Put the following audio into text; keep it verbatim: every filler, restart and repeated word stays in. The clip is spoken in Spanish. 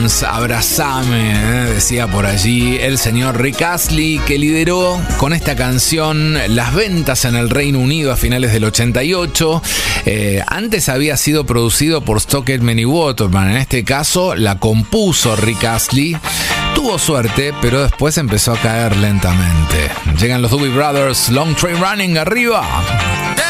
Abrazame, ¿eh? Decía por allí el señor Rick Astley, que lideró con esta canción las ventas en el Reino Unido a finales del ochenta y ocho. Eh, antes había sido producido por Stockman y Waterman. En este caso la compuso Rick Astley. Tuvo suerte, pero después empezó a caer lentamente. Llegan los Doobie Brothers, Long Train Running, arriba.